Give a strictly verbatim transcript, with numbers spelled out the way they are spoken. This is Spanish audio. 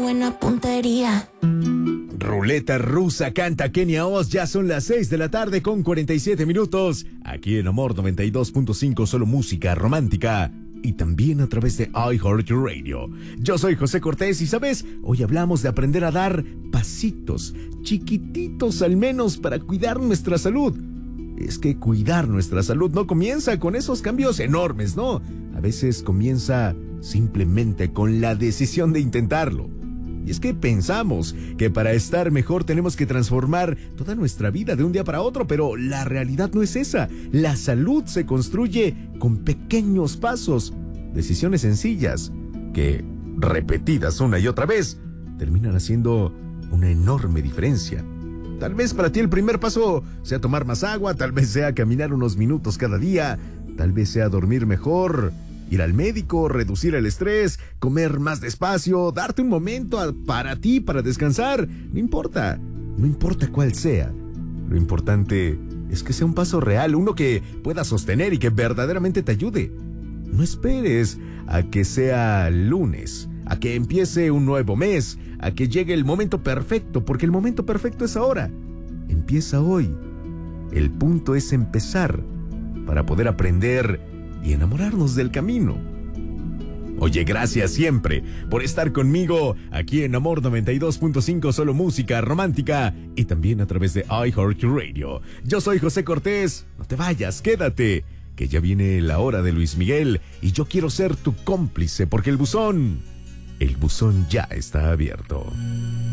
buena puntería. Ruleta rusa canta Kenia Oz. Ya son las seis de la tarde con cuarenta y siete minutos. Aquí en Amor noventa y dos punto cinco, solo música romántica. Y también a través de iHeartRadio. Yo soy José Cortés y, ¿sabes? Hoy hablamos de aprender a dar pasitos, chiquititos al menos, para cuidar nuestra salud. Es que cuidar nuestra salud no comienza con esos cambios enormes, ¿no? A veces comienza simplemente con la decisión de intentarlo. Y es que pensamos que para estar mejor tenemos que transformar toda nuestra vida de un día para otro, pero la realidad no es esa. La salud se construye con pequeños pasos, decisiones sencillas, que, repetidas una y otra vez, terminan haciendo una enorme diferencia. Tal vez para ti el primer paso sea tomar más agua, tal vez sea caminar unos minutos cada día, tal vez sea dormir mejor, ir al médico, reducir el estrés, comer más despacio, darte un momento a, para ti, para descansar. No importa, no importa cuál sea. Lo importante es que sea un paso real, uno que puedas sostener y que verdaderamente te ayude. No esperes a que sea lunes, a que empiece un nuevo mes, a que llegue el momento perfecto, porque el momento perfecto es ahora. Empieza hoy. El punto es empezar para poder aprender y enamorarnos del camino. Oye, gracias siempre por estar conmigo aquí en Amor noventa y dos punto cinco, solo música romántica, y también a través de iHeartRadio. Yo soy José Cortés. No te vayas, quédate, que ya viene la hora de Luis Miguel y yo quiero ser tu cómplice, porque el buzón, el buzón ya está abierto.